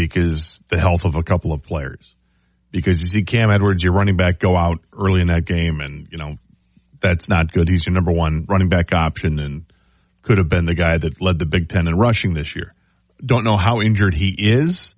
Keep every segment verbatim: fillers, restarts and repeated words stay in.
week is the health of a couple of players. Because you see Cam Edwards, your running back, go out early in that game, and, you know, that's not good. He's your number one running back option and could have been the guy that led the Big Ten in rushing this year. Don't know how injured he is,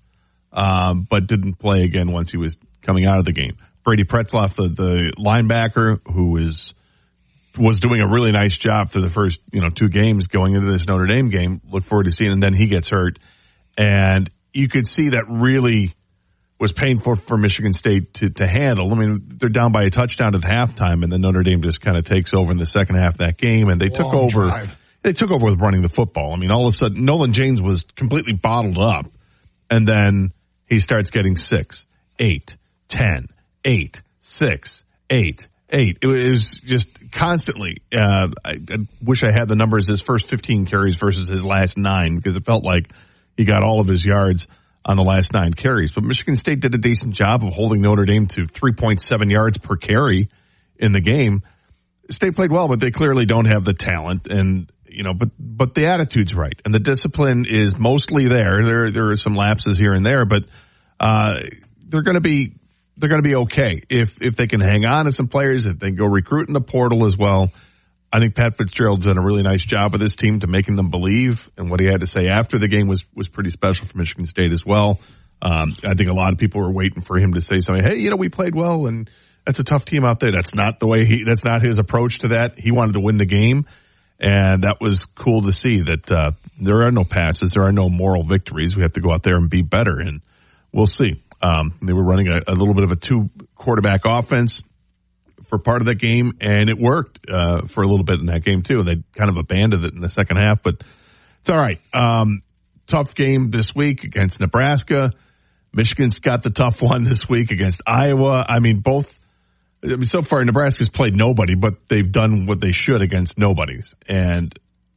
um, but didn't play again once he was coming out of the game. Brady Pretzloff, the, the linebacker, who is was doing a really nice job for the first, you know, two games going into this Notre Dame game. Look forward to seeing, and then he gets hurt. And you could see that really was painful for Michigan State to, to handle. I mean, they're down by a touchdown at halftime, and then Notre Dame just kind of takes over in the second half of that game, and they took Long over. drive. They took over with running the football. I mean, all of a sudden, Nolan James was completely bottled up, and then he starts getting six, eight, ten, eight, six, eight, eight. It was just constantly. Uh, I, I wish I had the numbers, his first fifteen carries versus his last nine, because it felt like he got all of his yards on the last nine carries. But Michigan State did a decent job of holding Notre Dame to three point seven yards per carry in the game. State played well, but they clearly don't have the talent, and you know, but but the attitude's right, and the discipline is mostly there. There there are some lapses here and there, but uh, they're going to be they're going to be okay if if they can hang on to some players, if they go recruit in the portal as well. I think Pat Fitzgerald's done a really nice job with this team to making them believe, and what he had to say after the game was, was pretty special for Michigan State as well. Um, I think a lot of people were waiting for him to say something. Hey, you know, we played well, and that's a tough team out there. That's not the way he. That's not his approach to that. He wanted to win the game, and that was cool to see. That uh, there are no passes, there are no moral victories. We have to go out there and be better, and we'll see. Um, they were running a, a little bit of a two quarterback offense for part of that game, and it worked uh, for a little bit in that game too. They kind of abandoned it in the second half, but it's all right. Um, tough game this week against Nebraska. Michigan's got the tough one this week against Iowa. I mean, both. I mean, so far Nebraska's played nobody, but they've done what they should against nobodies. And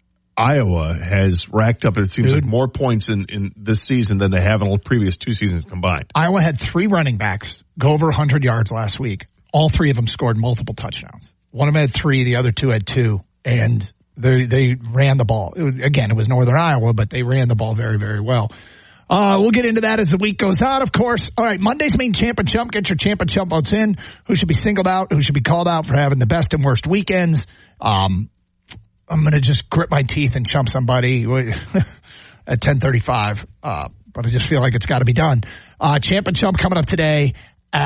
Iowa has racked up, it seems Dude. like, more points in, in this season than they have in the previous two seasons combined. Iowa had three running backs go over one hundred yards last week. All three of them scored multiple touchdowns. One of them had three, the other two had two, and they they ran the ball. It was, again, it was Northern Iowa, but they ran the ball very, very well. Uh, we'll get into that as the week goes on, of course. All right, Monday's main champ and chump. Get your champ and chump votes in. Who should be singled out? Who should be called out for having the best and worst weekends? Um, I'm going to just grit my teeth and chump somebody at ten thirty-five, uh, but I just feel like it's got to be done. Uh, champ and chump coming up today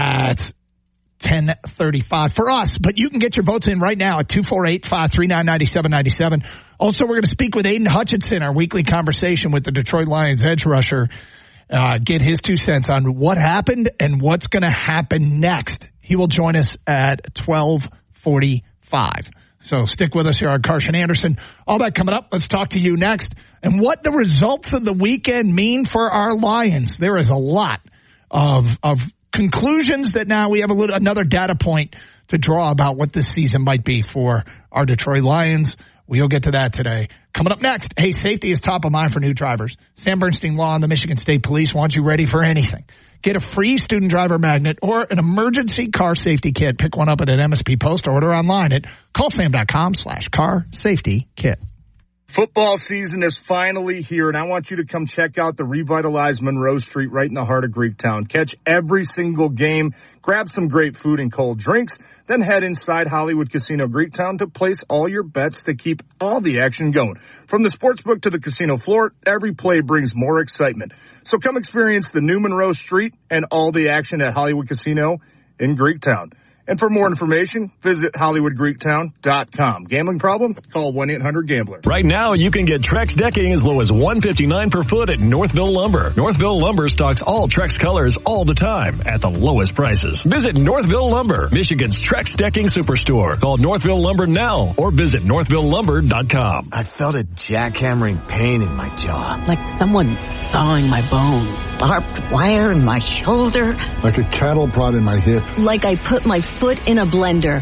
at ten thirty-five for us, but you can get your votes in right now at two four eight, five three nine, nine seven nine seven. Also, we're going to speak with Aiden Hutchinson, our weekly conversation with the Detroit Lions edge rusher, uh, get his two cents on what happened and what's going to happen next. He will join us at twelve forty-five. So stick with us here on Carson Anderson. All that coming up. Let's talk to you next. And what the results of the weekend mean for our Lions. There is a lot of, of conclusions that now we have a little, another data point to draw about what this season might be for our Detroit Lions. We'll get to that today. Coming up next, hey, safety is top of mind for new drivers. Sam Bernstein Law and the Michigan State Police want you ready for anything. Get a free student driver magnet or an emergency car safety kit. Pick one up at an M S P Post or order online at callsam.com slash car safety kit. Football season is finally here, and I want you to come check out the revitalized Monroe Street right in the heart of Greektown. Catch every single game, grab some great food and cold drinks, then head inside Hollywood Casino Greektown to place all your bets to keep all the action going. From the sportsbook to the casino floor, every play brings more excitement. So come experience the new Monroe Street and all the action at Hollywood Casino in Greektown. And for more information, visit Hollywood Greektown dot com. Gambling problem? Call one eight hundred gambler. Right now, you can get Trex decking as low as one hundred fifty-nine dollars per foot at Northville Lumber. Northville Lumber stocks all Trex colors all the time at the lowest prices. Visit Northville Lumber, Michigan's Trex decking superstore. Call Northville Lumber now or visit Northville Lumber dot com. I felt a jackhammering pain in my jaw. Like someone sawing my bones. Barbed wire in my shoulder. Like a cattle prod in my hip. Like I put my foot in a blender.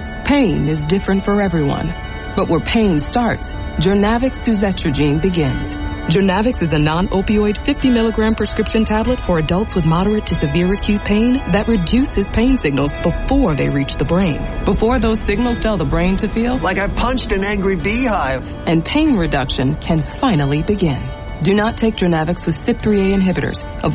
Pain is different for everyone. But where pain starts, Journavx Suzetrigine begins. Journavx is a non-opioid fifty milligram prescription tablet for adults with moderate to severe acute pain that reduces pain signals before they reach the brain. Before those signals tell the brain to feel like I punched an angry beehive. And pain reduction can finally begin. Do not take Journavx with C Y P three A inhibitors.